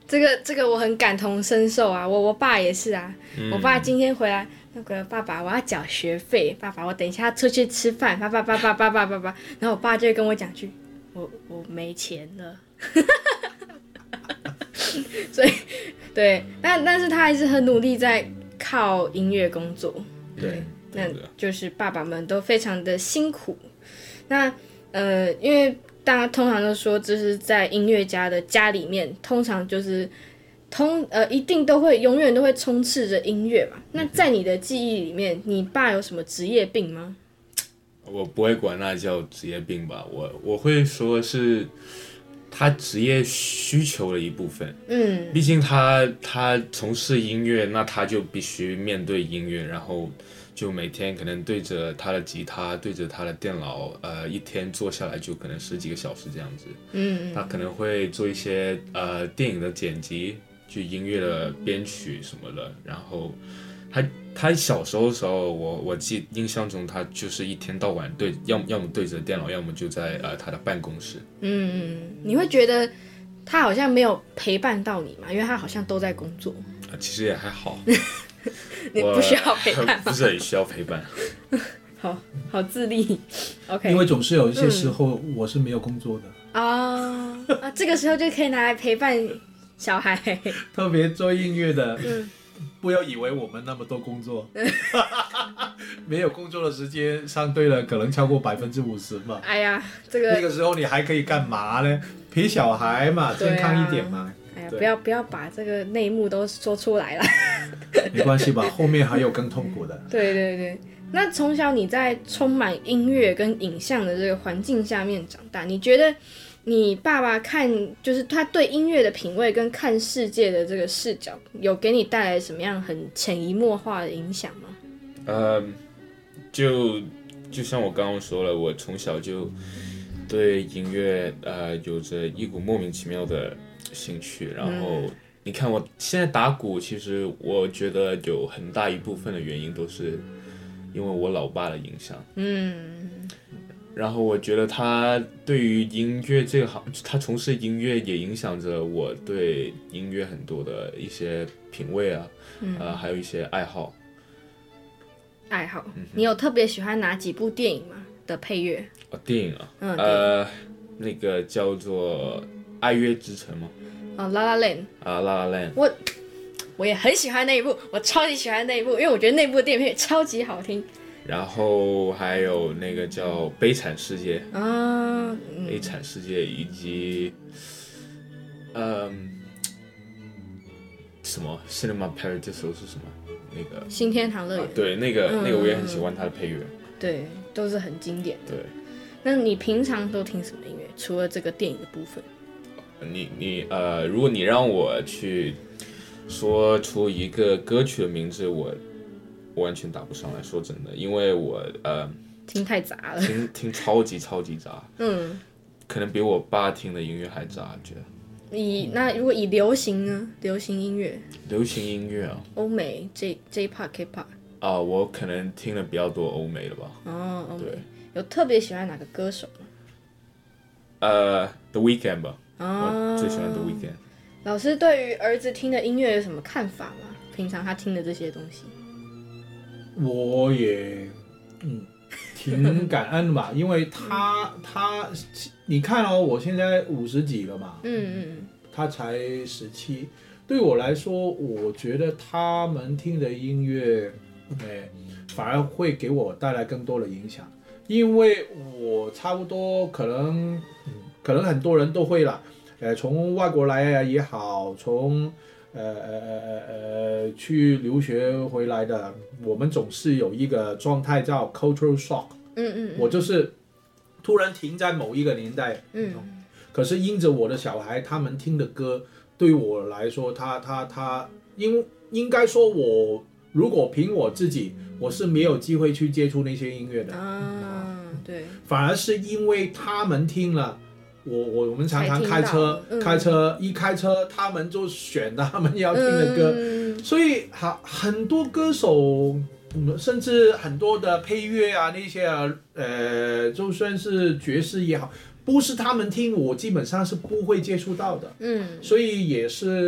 这个我很感同身受啊，我爸也是啊，我爸今天回来，那个爸爸我要缴学费，爸爸我等一下出去吃饭，爸爸，然后我爸就会跟我讲句，我没钱了，所以对，但是他还是很努力在靠音乐工作，对，那就是爸爸们都非常的辛苦，那因为大家通常都说，就是在音乐家的家里面，通常就是一定都会永远都会充斥着音乐嘛。那在你的记忆里面，你爸有什么职业病吗？ 我不会管那叫职业病吧，我会说是他职业需求的一部分。毕竟他从事音乐，那他就必须面对音乐，然后就每天可能对着他的吉他，对着他的电脑，一天坐下来就可能10几个小时这样子。他可能会做一些电影的剪辑，就音乐的编曲什么的。然后他小时候的时候，我印象中他就是一天到晚要么对着电脑，要么就在他的办公室。 你会觉得他好像没有陪伴到你嘛？因为他好像都在工作。 其实也还好。 你不需要陪伴， 不是很需要陪伴。 好自立 ，OK。 因为总是有一些时候我是没有工作的这个时候就可以拿来陪伴小孩。 特别做音乐的，不要以为我们那么多工作，没有工作的时间相对了可能超过50%嘛。 哎呀， 那个时候你还可以干嘛呢？陪小孩嘛，健康一点嘛。 不要把这个内幕都说出来了。 没关系吧，后面还有更痛苦的。 对，那从小你在充满音乐跟影像的这个环境下面长大，你觉得你爸爸就是他对音乐的品味跟看世界的这个视角，有给你带来什么样很潜移默化的影响吗？ 就像我刚刚说了，我从小就对音乐有着一股莫名其妙的兴趣，然后你看我现在打鼓，其实我觉得有很大一部分的原因都是因为我老爸的影响。然后我觉得他对于音乐这个行，他从事音乐也影响着我对音乐很多的一些品味啊，还有一些爱好。 你有特别喜欢哪几部电影吗？的配乐？ 电影那个叫做《爱乐之城》吗 ？La La Land。 La La Land。 我也很喜欢那一部，我超级喜欢那一部，因为我觉得那部电影配乐超级好听。 然后还有那个叫《悲惨世界》悲惨世界以及什么 Cinema Paradiso 是什么？那个新天堂乐园。 对，那个我也很喜欢他的配乐。 对，都是很经典的。 对。 那你平常都听什么音乐？除了这个电影的部分？ 如果你让我去说出一个歌曲的名字，我完全打不上来，说真的，因为我听太杂了， 听超级杂，可能比我爸听的音乐还杂，觉得。 那如果以流行呢？流行音乐啊， 欧美 J-pop K-pop 我可能听的比较多欧美的吧。 欧美。有特别喜欢哪个歌手吗 ？The Weeknd 吧。我最喜欢 The Weeknd。 老师对于儿子听的音乐有什么看法吗？平常他听的这些东西。 我也挺感恩吧，因为他你看我现在50几了嘛，他才17，对我来说，我觉得他们听的音乐，反而会给我带来更多的影响，因为我差不多可能很多人都会啦，从外国来也好，从去留学回来的，我们总是有一个状态叫 cultural shock。我就是突然停在某一个年代。可是因着我的小孩他们听的歌，对我来说，他应该说我如果凭我自己，我是没有机会去接触那些音乐的。 对。反而是因为他们听了。我们常常开车，他们就选他们要听的歌，所以很多歌手，甚至很多的配乐啊那些就算是爵士也好，不是他们听，我基本上是不会接触到的。所以也是